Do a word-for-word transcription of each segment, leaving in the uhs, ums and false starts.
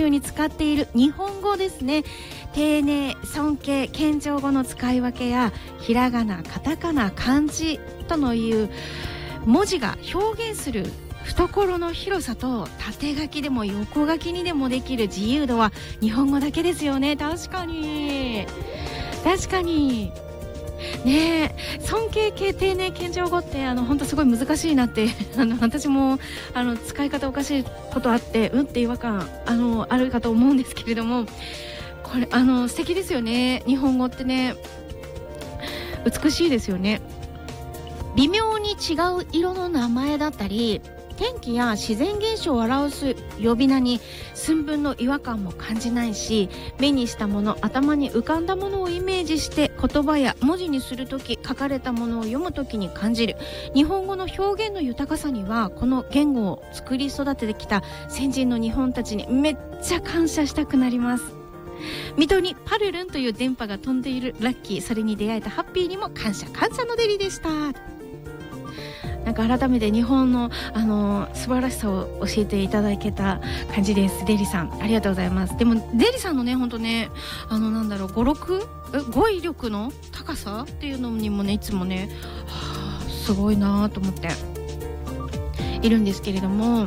ように使っている日本語ですね。丁寧、尊敬、謙譲語の使い分けやひらがな、カタカナ、漢字とのいう文字が表現する懐の広さと、縦書きでも横書きにでもできる自由度は日本語だけですよね。確かに確かにねえ、尊敬系丁寧謙譲語ってあの本当すごい難しいなってあの私もあの使い方おかしいことあってうんって違和感あのあるかと思うんですけれども、これあの素敵ですよね。日本語ってね、美しいですよね。微妙に違う色の名前だったり、天気や自然現象を表す呼び名に寸分の違和感も感じないし、目にしたもの、頭に浮かんだものをイメージして言葉や文字にするとき、書かれたものを読むときに感じる日本語の表現の豊かさには、この言語を作り育ててきた先人の日本たちにめっちゃ感謝したくなります。水戸にパルルンという電波が飛んでいるラッキー、それに出会えたハッピーにも感謝感謝のデリでした。なんか改めて日本の、あのー、素晴らしさを教えていただけた感じです。デリさんありがとうございます。でもデリさんのね、ほんとね、あのなんだろう、語録語彙力の高さっていうのにもね、いつもね、はあ、すごいなと思っているんですけれども、うん、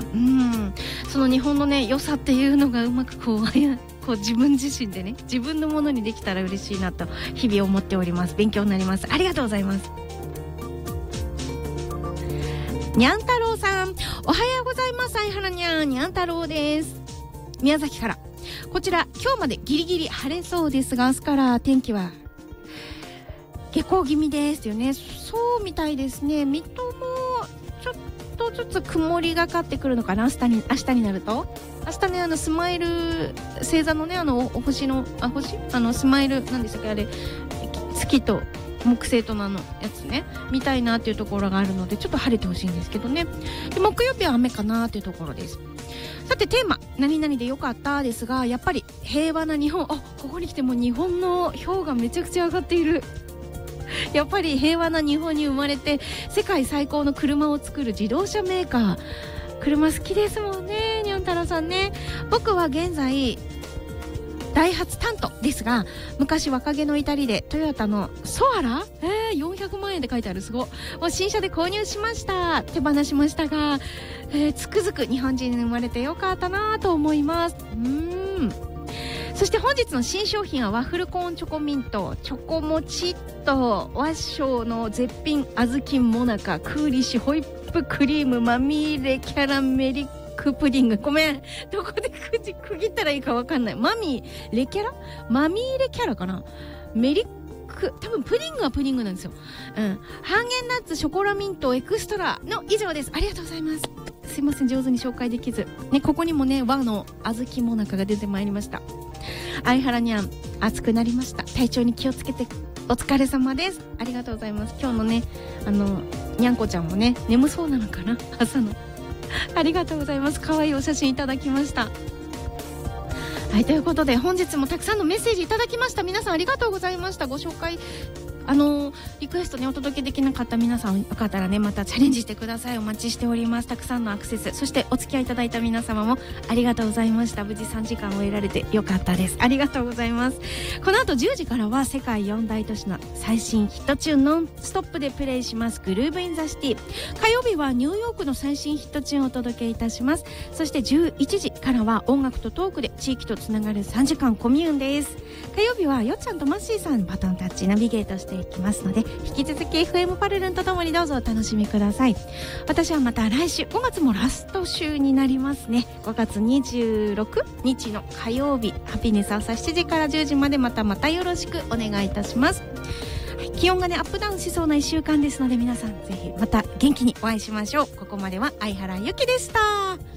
その日本のね良さっていうのがうまくこうこう自分自身でね、自分のものにできたら嬉しいなと日々思っております。勉強になります。ありがとうございます。にゃん太郎さん、おはようございます。相原にゃん、にゃん太郎です。宮崎から。こちら今日までギリギリ晴れそうですが、明日から天気は下降気味ですよね。そうみたいですね。水戸もちょっとずつ曇りがかってくるのかな。明日に明日になると、明日ね、あのスマイル星座のね、あのお星のあ星あのスマイルなんでしたっけ、あれ月と木星とのあのやつね、見たいなっていうところがあるので、ちょっと晴れてほしいんですけどね。で木曜日は雨かなっていうところです。さてテーマ、何々でよかったですが、やっぱり平和な日本。あ、ここに来ても日本の票がめちゃくちゃ上がっている。やっぱり平和な日本に生まれて、世界最高の車を作る自動車メーカー、車好きですもんね、にゃん太郎さんね。僕は現在ダイハツタントですが、昔若気の至りでトヨタのソアラ、えー、よんひゃくまんえんで書いてある、すごい。もう新車で購入しました。手放しましたが、えー、つくづく日本人に生まれてよかったなと思います。うーん。そして本日の新商品はワッフルコーンチョコミント、チョコモチッと、和尚の絶品小豆もなか、クーリッシュホイップクリーム、まみれキャラメリプディング。ごめん、どこでくじ区切ったらいいかわかんない。マミレキャラマミーレキャラかな、メリック、多分プディングはプディングなんですよ。うん。ハーゲンダッツショコラミントエクストラの以上です。ありがとうございます。すいません、上手に紹介できずね。ここにもね、和の小豆もなかが出てまいりました。相原にゃん、暑くなりました。体調に気をつけてお疲れ様です。ありがとうございます。今日のね、あのにゃんこちゃんもね、眠そうなのかな、朝の。ありがとうございます。可愛いお写真いただきました。はい、ということで本日もたくさんのメッセージいただきました。皆さんありがとうございました。ご紹介、あのリクエストね、お届けできなかった皆さんよかったらね、またチャレンジしてください。お待ちしております。たくさんのアクセス、そしてお付き合いいただいた皆様もありがとうございました。無事さんじかんを終えられてよかったです。ありがとうございます。この後じゅうじからは世界よん大都市の最新ヒットチューンノンストップでプレイします、グルーブインザシティ。火曜日はニューヨークの最新ヒットチューンをお届けいたします。そしてじゅういちじからは音楽とトークで地域とつながるさんじかんコミューンです。火曜日はよっちゃんとマッシーさんバトンタッチナビゲートしていきますので、引き続き エフエム パルルンとともにどうぞお楽しみください。私はまた来週ごがつもラスト週になりますね。ごがつにじゅうろくにちの火曜日、ハピネス朝しちじからじゅうじまでまたまたよろしくお願いいたします。はい、気温がねアップダウンしそうないっしゅうかんですので、皆さんぜひまた元気にお会いしましょう。ここまでは相原ゆきでした。